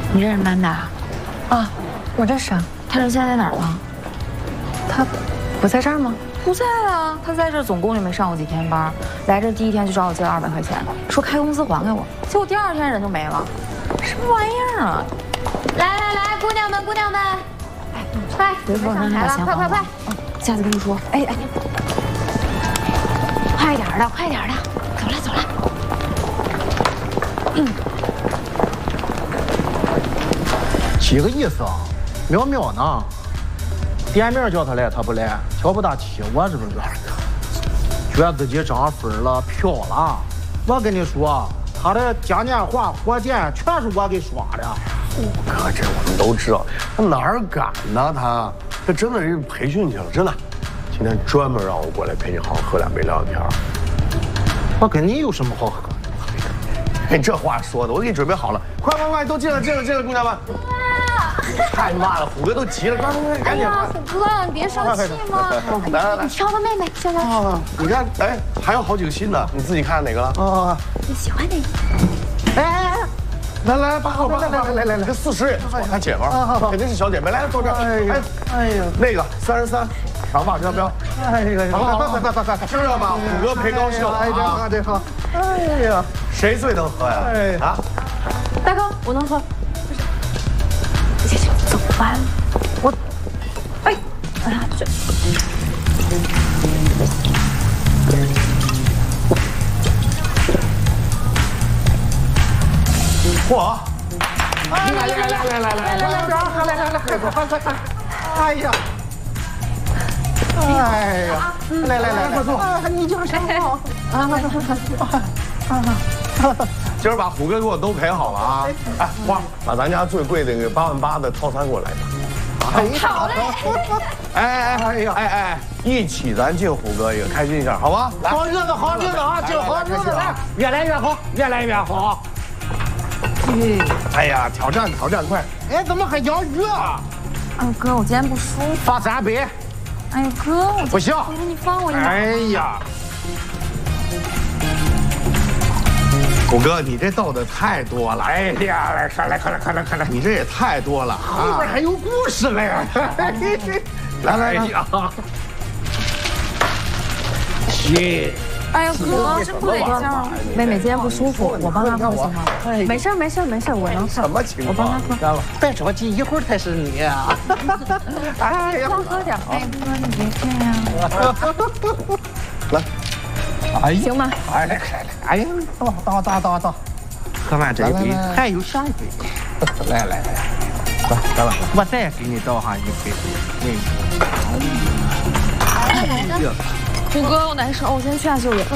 你认识曼达？ 啊，我认识啊。 他人现在在哪儿呢？ 他不在这儿吗？ 不在啊，他在这儿总共就没上过几天班，来这第一天就找我借了200块钱，说开工资还给我，结果第2天人就没了，什么玩意儿啊！来，姑娘们，快，别上台了，快！下次跟你说。哎，快点的，走了。 几个意思啊？淼呢？点名叫他来，他不来，瞧不大起我是不是？觉得自己涨分了，飘了。我跟你说，他的嘉年华、火箭全是我给刷的。 虎哥，这我们都知道，他哪儿敢呢？他真的是培训去了，真的。今天专门让我过来陪你好好喝2杯聊聊天。 我跟你有什么好喝的？ 哎，这话说的，我给你准备好了，快，都进来，姑娘们。太慢了，虎哥都急了，快，赶紧！ 虎哥，你别生气嘛。 来， 你挑个妹妹，现在。 你看，哎，还有好几个新的，你自己看哪个了？ 你喜欢哪个？ 哎，来，把好，来， 这40，她姐们儿，肯定是小姐妹，来坐这儿。哎呀，那个33，尝吧，要不要？ 哎呀， 快，听着吧，虎哥陪高兴了啊！ 这好，哎呀， 谁最能喝呀？啊， 大哥，我能喝。走完，我，哎呀，这。 嚯！ 来，哎呀，来，快坐。你叫什么？ 今儿把虎哥给我都陪好了啊！哎，花，把咱家最贵的那个88000的套餐给我来一好嘞！ 哎，一起咱敬虎哥一个，开心一下，好吧？来， 好日子啊，敬好日子来，越来越好。 哎呀，挑战快！ 哎，怎么还养鱼啊？ 哥，我今天不舒服。 罚3杯。 哎呀，哥，我不行。 你放我一马。 哎呀。 虎哥，你这倒的太多了！ 哎呀，来，上来，快来！ 你这也太多了， 后边还有故事嘞！来呀！切！ 哎呀，哥，真不得劲儿！妹妹今天不舒服，我帮她喝行吗？没事，我能喝。 什么情况？ 我帮她喝。 别着急，一会儿才是你。 哎呀，多喝点。哎，哥，你别这样。 来。 哎，行吗？ 哎呀，到，喝完这一杯，还有下一杯。来，来吧，我再给你倒上一杯。 虎哥，我难受，我先去下休息。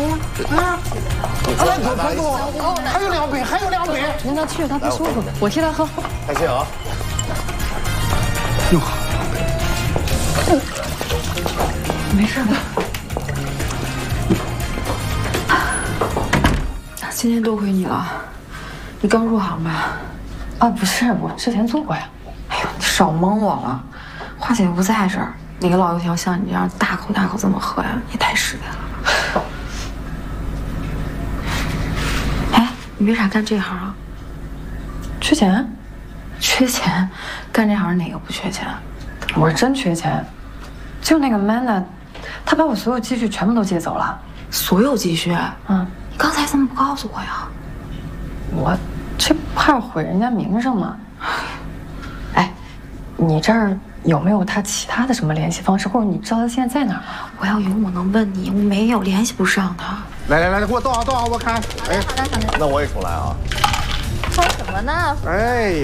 还有2杯。 您他去，他不舒服，我替他喝。 开心啊！ 哟， 没事的。今天多亏你了，你刚入行吧？啊，不是，我之前做过呀。哎呦，你少蒙我了，花姐又不在这儿，哪个老油条像你这样大口这么喝呀？也太失态了。哎，你为啥干这行啊？缺钱？缺钱？干这行哪个不缺钱？ 我是真缺钱，就那个 Mana， 他把我所有积蓄全部都借走了。 所有积蓄？你刚才怎么不告诉我呀？ 我这怕毁人家名声嘛。哎，你这儿有没有他其他的什么联系方式，或者你知道他现在在哪儿吗？ 我要有我能问你，我没有联系不上他。 来，给我倒上，我看。哎， 那我也重来啊。 装什么呢？ 哎。